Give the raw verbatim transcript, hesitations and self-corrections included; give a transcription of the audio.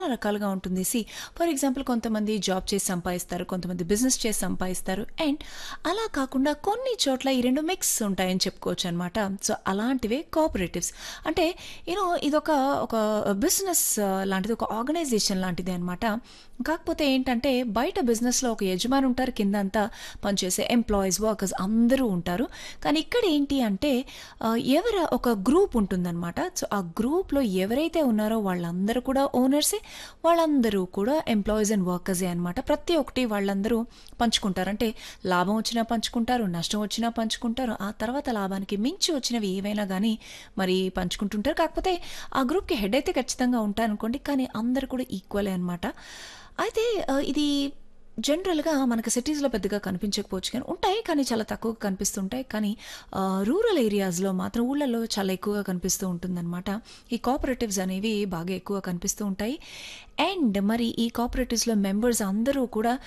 రకాలుగా ఉంటుంది. See for example కొంతమంది జాబ్ చేసి సంపాదిస్తారు. కొంతమంది బిజినెస్ చేసి సంపాదిస్తారు. అండ్ అలా కాకుండా కొన్ని చోట్ల ఈ రెండు మిక్స్ ఉంటాయని చెప్పుకోవచ్చనమాట. సో, అలాంటివే కోఆపరేటివ్స్. అంటే యూనో ఇదొక ఒక బిజినెస్ లాంటిది, ఒక ఆర్గనైజేషన్ లాంటిదే అనమాట. కాకపోతే ఏంటంటే బయట బిజినెస్‌లో ఒక యజమాని ఉంటారు. కిందంతా పనిచేసే ఎంప్లాయీస్, వర్కర్స్ అందరూ ఉంటారు. కానీ ఇక్కడ ఏంటి అంటే ఆహ్, ఎవర ఒక గ్రూప్ ఉంటుందనమాట. సో, ఆ గ్రూప్‌లో ఎవరైతే ఉన్నారో వాళ్ళందరూ కూడా ఓనర్సే. వాళ్ళందరూ కూడా ఎంప్లాయీస్ అండ్ వర్కర్సే అనమాట. ప్రతి ఒక్కటి వాళ్ళందరూ పంచుకుంటారు. అంటే లాభం వచ్చినా పంచుకుంటారు, నష్టం వచ్చినా పంచుకుంటారు. ఆ తర్వాత లాభానికి మించి వచ్చినవి ఏవైనా గానీ మరి పంచుకుంటుంటారు. కాకపోతే ఆ గ్రూప్‌కి హెడ్ అయితే ఖచ్చితంగా ఉంటారనుకోండి. కానీ అందరూ కూడా ఈక్వలే అనమాట. అయితే ఆహ్, ఇది జనరల్‌గా మనకు సిటీస్‌లో పెద్దగా కనిపించకపోవచ్చు కానీ ఉంటాయి. కానీ చాలా తక్కువగా కనిపిస్తుంటాయి. కానీ ఆహ్, రూరల్ ఏరియాస్‌లో మాత్రం ఊళ్ళల్లో చాలా ఎక్కువగా కనిపిస్తూ ఉంటుందనమాట. ఈ కోఆపరేటివ్స్ అనేవి బాగా ఎక్కువ కనిపిస్తూ ఉంటాయి. అండ్ మరి ఈ కోఆపరేటివ్స్‌లో మెంబర్స్ అందరూ కూడా